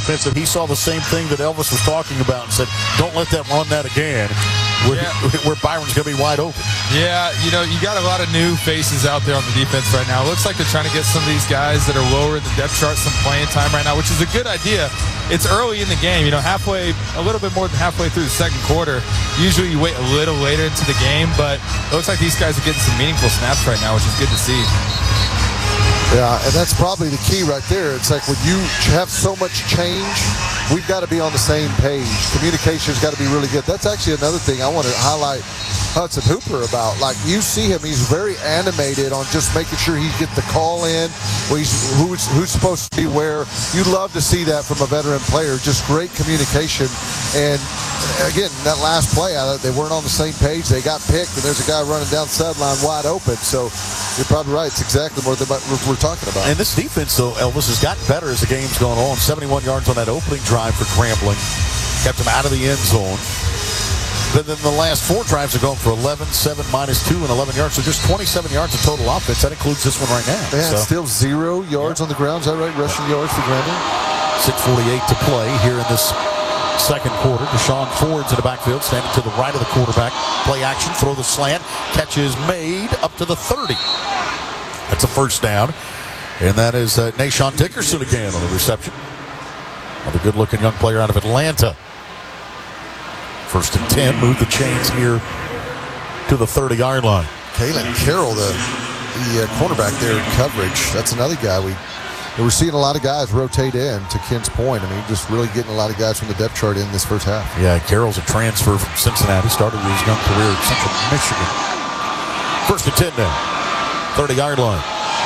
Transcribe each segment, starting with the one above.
defense that he saw the same thing that Elvis was talking about and said, don't let them run that again, where Byron's going to be wide open. Yeah, you got a lot of new faces out there on the defense right now. It looks like they're trying to get some of these guys that are lower in the depth chart some playing time right now, which is a good idea. It's early in the game, a little bit more than halfway through the second quarter. Usually you wait a little later into the game, but it looks like these guys are getting some meaningful snaps right now, which is good to see. Yeah, and that's probably the key right there. It's like when you have so much change, we've got to be on the same page. Communication's got to be really good. That's actually another thing I want to highlight Hudson Hooper about. Like, you see him, he's very animated on just making sure he gets the call in, who's supposed to be where. You'd love to see that from a veteran player, just great communication. And again, that last play, they weren't on the same page. They got picked, and there's a guy running down the sideline wide open. So you're probably right. It's exactly what we're talking about. And this defense, though, Elvis, has gotten better as the game's gone on. 71 yards on that opening drive for Grambling. Kept him out of the end zone. Then the last 4 drives are going for 11, 7, -2, and 11 yards. So just 27 yards of total offense. That includes this one right now. Yeah, still 0 yards on the ground. Is that right? Rushing yards for Grambling. 6:48 to play here in this second quarter. Deshaun Ford's in the backfield, standing to the right of the quarterback. Play action, throw the slant. Catch is made up to the 30. That's a first down. And that is Nashawn Dickerson again on the reception. Another good-looking young player out of Atlanta. First and 10. Move the chains here to the 30-yard line. Kalen Carroll, the cornerback there in coverage. That's another guy we're seeing a lot of guys rotate in, to Ken's point. I mean, just really getting a lot of guys from the depth chart in this first half. Yeah, Carroll's a transfer from Cincinnati. Started his young career at Central Michigan. First and 10 now. 30-yard line.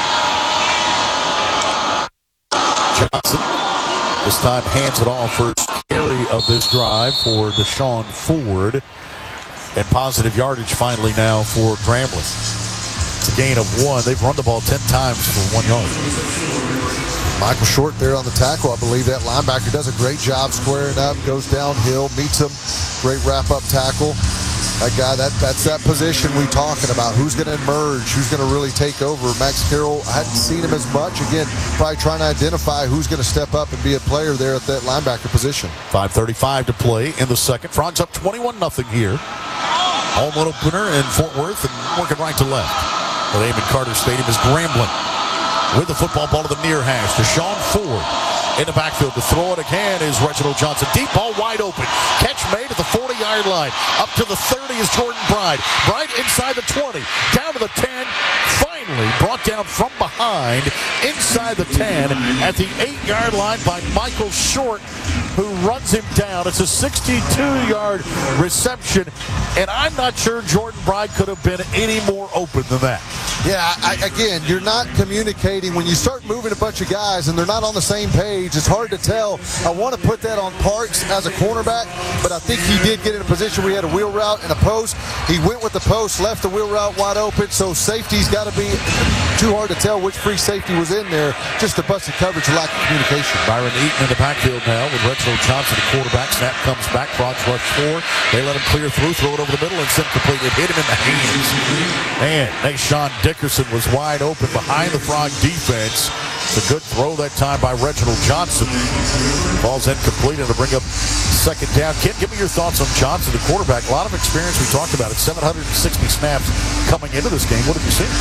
Johnson this time hands it off for carry of this drive for Deshaun Ford. And positive yardage finally now for Grambling. It's a gain of 1. They've run the ball 10 times for 1 yard. Michael Short there on the tackle. I believe that linebacker does a great job squaring up, goes downhill, meets him. Great wrap-up tackle. That guy, that's that position we talking about. Who's going to emerge? Who's going to really take over? Max Carroll, I hadn't seen him as much. Again, probably trying to identify who's going to step up and be a player there at that linebacker position. 5:35 to play in the second. Frogs up 21-0 here. Home opener in Fort Worth and working right to left. But Amon Carter Stadium is Grambling with the football ball to the near hash. Deshaun Ford in the backfield. To throw it again is Reginald Johnson. Deep ball wide open. Catch made at the 40-yard line. Up to the 30 is Jordan Bride. Bride inside the 20. Down to the 10. Finally brought down from behind inside the 10 at the 8-yard line by Michael Short, who runs him down. It's a 62-yard reception, and I'm not sure Jordan Bride could have been any more open than that. Yeah, again, you're not communicating. When you start moving a bunch of guys and they're not on the same page, it's hard to tell. I want to put that on Parks as a cornerback, but I think he did get in a position where he had a wheel route and a post. He went with the post, left the wheel route wide open, so safety's got to be too hard to tell which free safety was in there. Just a busted coverage, lack of communication. Byron Eaton in the backfield now with Reginald Johnson, the quarterback. Snap comes back. Frogs rush 4. They let him clear through, throw it over the middle, and send complete. It hit him in the hands. Man, Nashawn Dickerson was wide open behind the Frog defense. It's a good throw that time by Reginald Johnson. Ball's incomplete, and to bring up second down. Ken, give me your thoughts on Johnson, the quarterback. A lot of experience. We talked about it. 760 snaps coming into this game. What have you seen?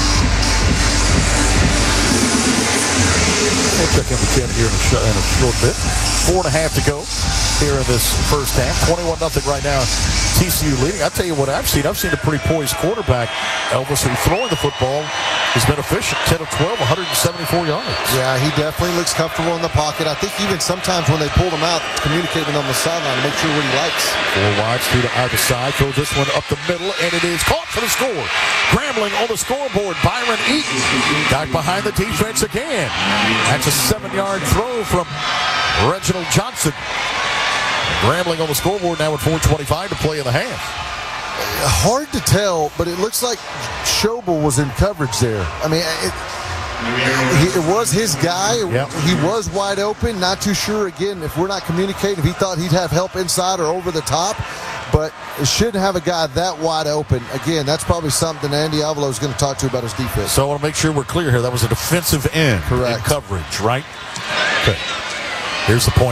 We'll check in with Ken here in a short bit. 4.5 to go here in this first half. 21-0 right now. TCU leading. I'll tell you what I've seen. I've seen a pretty poised quarterback, Elvis, who throwing the football has been efficient. 10 of 12, 174 yards. Yeah, he definitely looks comfortable in the pocket. I think even sometimes when they pulled him out, communicating on the sideline to make sure what he likes. 4 wides to either side. Throws this one up the middle, and it is caught for the score. Grambling on the scoreboard. Byron Eaton back behind the defense again. That's a 7-yard throw from Reginald Johnson. Grambling on the scoreboard now with 4:25 to play in the half. Hard to tell, but it looks like Schobel was in coverage there. I mean, it was his guy. Yep. He was wide open. Not too sure, again, if we're not communicating, if he thought he'd have help inside or over the top. But it shouldn't have a guy that wide open. Again, that's probably something Andy Avalo is going to talk to about his defense. So I want to make sure we're clear here. That was a defensive end. Correct. In coverage, right? Okay. Here's the point.